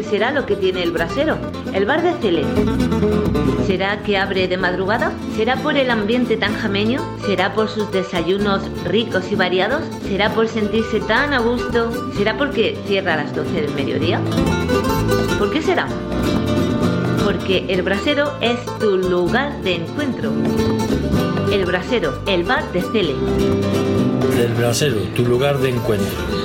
será lo que tiene el brasero, el bar de Cele. ¿Será que abre de madrugada? ¿Será por el ambiente tan jameño? ¿Será por sus desayunos ricos y variados? ¿Será por sentirse tan a gusto? ¿Será porque cierra a las 12 del mediodía? ¿Por qué será? Porque el brasero es tu lugar de encuentro. El brasero, el bar de Cele. El brasero, tu lugar de encuentro.